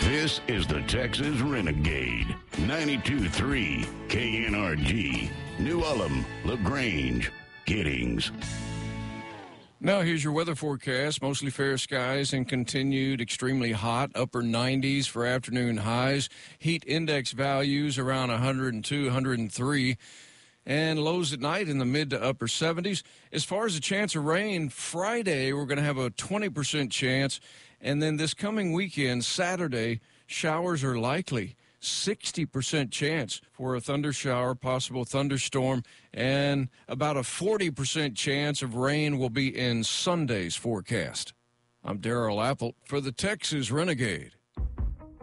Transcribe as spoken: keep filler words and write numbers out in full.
This is the Texas Renegade, ninety-two point three K N R G, New Ulm, LaGrange, Giddings. Now here's your weather forecast. Mostly fair skies and continued extremely hot, upper nineties for afternoon highs. Heat index values around one hundred two, one hundred three. And lows at night in the mid to upper seventies. As far as the chance of rain, Friday we're going to have a twenty percent chance. And then this coming weekend, Saturday, showers are likely. sixty percent chance for a thunder shower, possible thunderstorm, and about a forty percent chance of rain will be in Sunday's forecast. I'm Darrell Apple for the Texas Renegade.